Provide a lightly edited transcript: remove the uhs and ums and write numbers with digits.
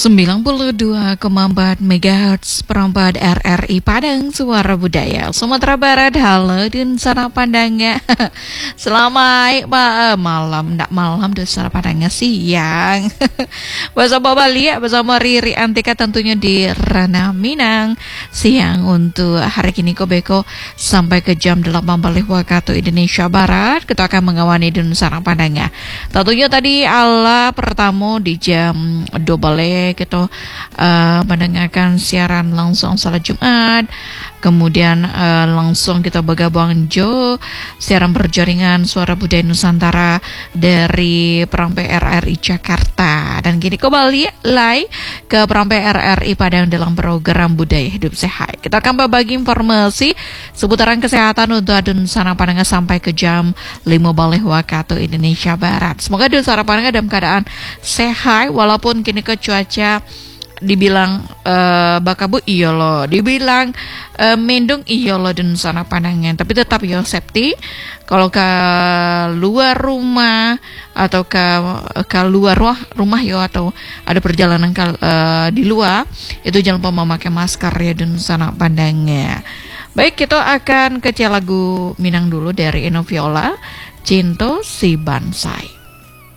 92,4 MHz perempat RRI Padang Suara Budaya Sumatera Barat. Halo dan sana pandangnya. Selamat malam, ndak malam dan sana pandangnya siang. Bersama Balia, bersama Riri Antika tentunya di Ranah Minang. Siang untuk hari ini Kobeko sampai ke jam 8 balik waktu Indonesia Barat. Kita akan mengawani dan sana pandangnya. Tentunya tadi ala pertama di jam 2 balik kita mendengarkan siaran langsung salat Jumat. Kemudian langsung kita bergabung siaran berjaringan Suara Budaya Nusantara dari Perampai RRI Jakarta. Dan kini kembali live ke Perampai RRI Padang dalam program Budaya Hidup Sehat. Kita akan berbagi informasi seputaran kesehatan untuk adun sana pandangan sampai ke jam 5 balik waktu Indonesia Barat. Semoga adun sana pandangan dalam keadaan sehat walaupun kini ke cuaca dibilang bakabu iya loh, dibilang mendung iya loh dan sana pandangan, tapi tetap ya safety kalau ke luar rumah atau ke luar rumah ya, atau ada perjalanan di luar itu jangan lupa memakai masker ya dan sana pandangnya. Baik, kita akan ke lagu Minang dulu dari Eno Viola, Cinto Si Bansai.